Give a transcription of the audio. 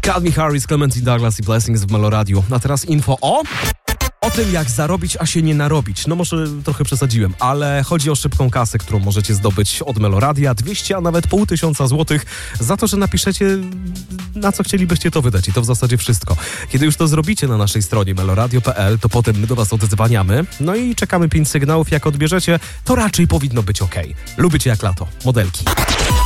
Calvin Harris, Clementine Douglas i Blessings w Meloradiu. A teraz info o tym, jak zarobić, a się nie narobić. No może trochę przesadziłem, ale chodzi o szybką kasę, którą możecie zdobyć od Meloradia. 200, a nawet 500 złotych za to, że napiszecie, na co chcielibyście to wydać. I to w zasadzie wszystko. Kiedy już to zrobicie na naszej stronie meloradio.pl, to potem my do was odzwaniamy. No i czekamy 5 sygnałów. Jak odbierzecie, to raczej powinno być okej. Lubicie jak lato. Modelki.